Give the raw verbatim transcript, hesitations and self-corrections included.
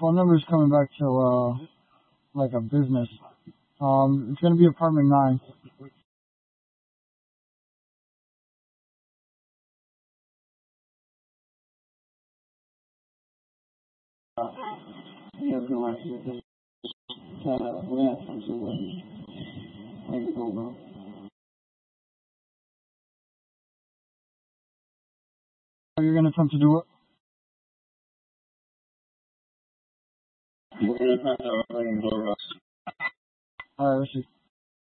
phone number is coming back to uh like a business. Um, it's gonna be apartment nine. Yeah, it's gonna actually just uh, last until like over. You're gonna attempt to do it? We're gonna attempt to open the door. Alright, let's see.